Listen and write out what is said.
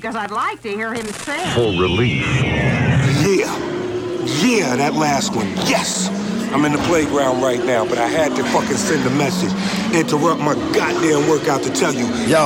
because I'd like to hear him sing. For relief. Yeah, that last one. Yes! I'm in the playground right now, but I had to fucking send a message. Interrupt my goddamn workout to tell you. Yo.